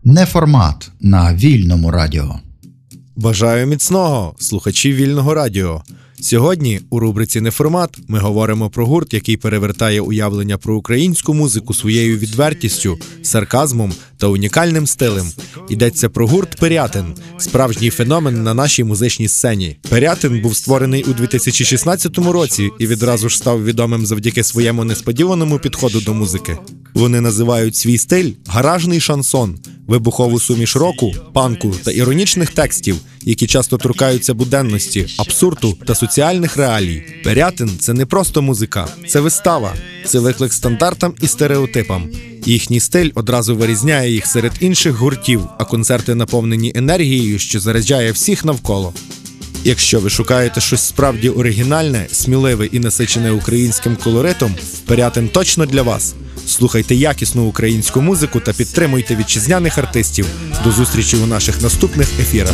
Неформат на Вільному радіо. Бажаю міцного, слухачі Вільного радіо. Сьогодні у рубриці «Неформат» ми говоримо про гурт, який перевертає уявлення про українську музику своєю відвертістю, сарказмом та унікальним стилем. Йдеться про гурт «Пирятин» – справжній феномен на нашій музичній сцені. «Пирятин» був створений у 2016 році і відразу ж став відомим завдяки своєму несподіваному підходу до музики. Вони називають свій стиль «гаражний шансон», вибухову суміш року, панку та іронічних текстів, які часто торкаються буденності, абсурду та соціальних реалій. «Пирятин» – це не просто музика, це вистава, це виклик стандартам і стереотипам. Їхній стиль одразу вирізняє їх серед інших гуртів, а концерти наповнені енергією, що заряджає всіх навколо. Якщо ви шукаєте щось справді оригінальне, сміливе і насичене українським колоритом, «Пирятин» точно для вас. Слухайте якісну українську музику та підтримуйте вітчизняних артистів. До зустрічі у наших наступних ефірах.